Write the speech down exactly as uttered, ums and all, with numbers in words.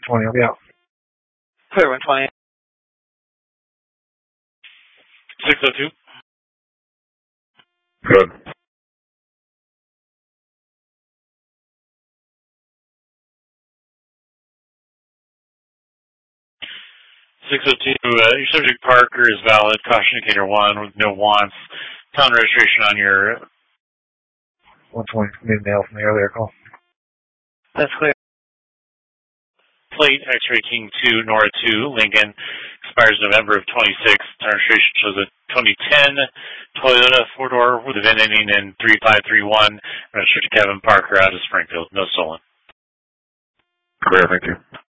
twenty, I'll be out. Clear one twenty. six oh two. Good. six oh two, uh, your subject Parker is valid, caution indicator one with no wants. Town registration on your... one twenty, mid mail from the earlier call. That's clear. Plate X-ray King two, Nora two, Lincoln, expires November of twenty-six. Town registration shows a twenty ten Toyota four-door with a V I N ending in three five three one. Registered to Kevin Parker out of Springfield. No stolen. Clear, thank you.